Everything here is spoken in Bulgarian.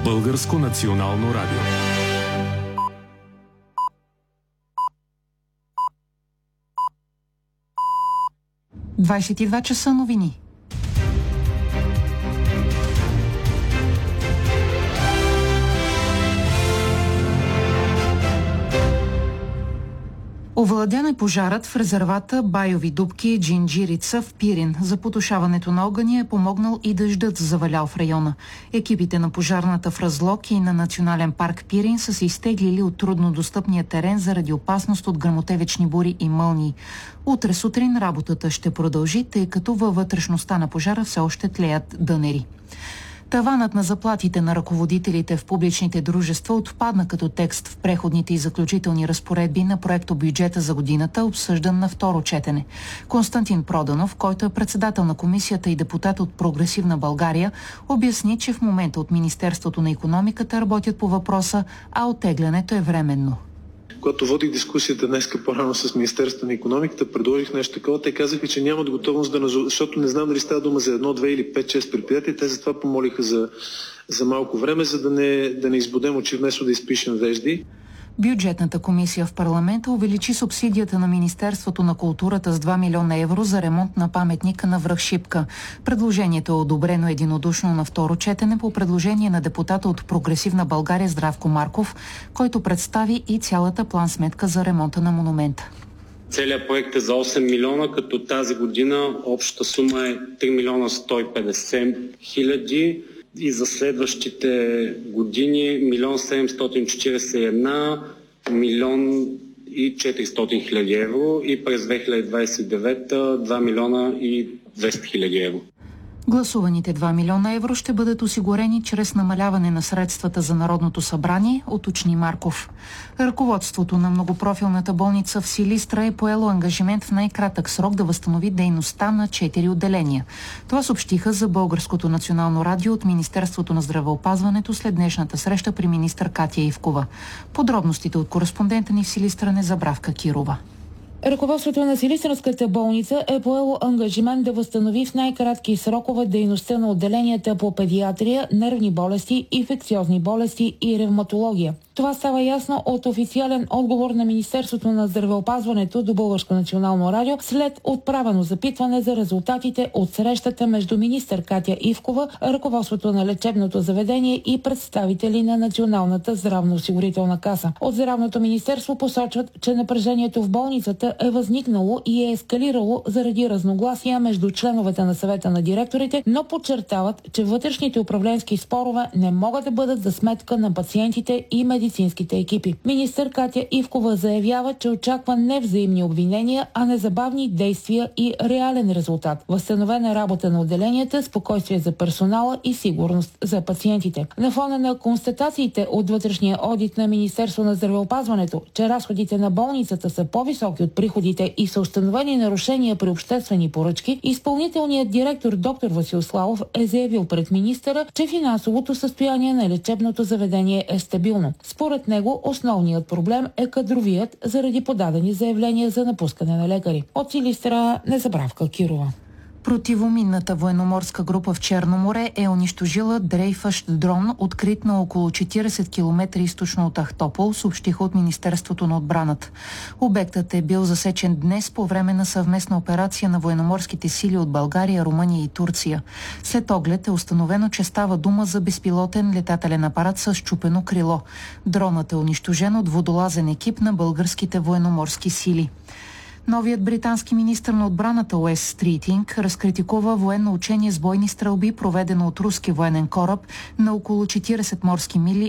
Българско национално радио. Двадесет и два часа новини. Овладян е пожарът в резервата Байови дупки Джинджирица в Пирин. За потушаването на огъня е помогнал и дъждът, завалял в района. Екипите на пожарната в Разлог и на Национален парк Пирин са се изтеглили от труднодостъпния терен заради опасност от гръмотевични бури и мълнии. Утре сутрин работата ще продължи, тъй като във вътрешността на пожара все още тлеят дънери. Таванът на заплатите на ръководителите в публичните дружества отпадна като текст в преходните и заключителни разпоредби на проекто бюджета за годината, обсъждан на второ четене. Константин Проданов, който е председател на комисията и депутат от Прогресивна България, обясни, че в момента от Министерството на икономиката работят по въпроса, а оттеглянето е временно. Когато водих дискусията днеска по-рано с Министерството на икономиката, предложих нещо такова. Те казаха, че нямат готовност, защото не знам дали става дума за 1, 2 или 5-6 предприятия. Те затова помолиха за малко време, за да не избудем очи, вместо да изпишем вежди. Бюджетната комисия в парламента увеличи субсидията на Министерството на културата с 2 милиона евро за ремонт на паметника на връх Шипка. Предложението е одобрено единодушно на второ четене по предложение на депутата от Прогресивна България Здравко Марков, който представи и цялата план-сметка за ремонта на монумента. Целият проект е за 8 милиона, като тази година общата сума е 3 милиона 150 хиляди. И за следващите години 1 741 милион и 400 хиляди евро и през 2029 2 милиона и 200 хиляди евро. Гласуваните 2 милиона евро ще бъдат осигурени чрез намаляване на средствата за Народното събрание, уточни Марков. Ръководството на многопрофилната болница в Силистра е поело ангажимент в най-кратък срок да възстанови дейността на 4 отделения. Това съобщиха за Българското национално радио от Министерството на здравеопазването след днешната среща при министър Катя Ивкова. Подробностите от кореспондента ни в Силистра Незабравка Кирова. Ръководството на Силистренската болница е поело ангажимент да възстанови в най-кратки срокове дейността на отделенията по педиатрия, нервни болести, инфекциозни болести и ревматология. Това става ясно от официален отговор на Министерството на здравеопазването до Българско национално радио след отправено запитване за резултатите от срещата между министър Катя Ивкова, ръководството на лечебното заведение и представители на Националната здравноосигурителна каса. От Здравното министерство посочват, че напрежението в болницата е възникнало и е ескалирало заради разногласия между членовете на съвета на директорите, но подчертават, че вътрешните управленски спорове не могат да бъдат за сметка на пациентите и медицинските екипи. Министър Катя Ивкова заявява, че очаква не взаимни обвинения, а незабавни действия и реален резултат. Възстановена работа на отделенията, спокойствие за персонала и сигурност за пациентите. На фона на констатациите от вътрешния одит на Министерство на здравеопазването, че разходите на болницата са по-високи от приходите и са установени нарушения при обществени поръчки, изпълнителният директор доктор Васил Славов е заявил пред министъра, че финансовото състояние на лечебното заведение е стабилно. Според него основният проблем е кадровият заради подадени заявления за напускане на лекари. От Силистра Незабравка Кирова. Противоминната военноморска група в Черно море е унищожила дрейфащ дрон, открит на около 40 км източно от Ахтопол, съобщиха от Министерството на отбраната. Обектът е бил засечен днес по време на съвместна операция на военноморските сили от България, Румъния и Турция. След оглед е установено, че става дума за безпилотен летателен апарат с счупено крило. Дронът е унищожен от водолазен екип на българските военноморски сили. Новият британски министър на отбраната Уес Стритинг разкритикува военно учение с бойни стрелби, проведено от руски военен кораб на около 40 морски мили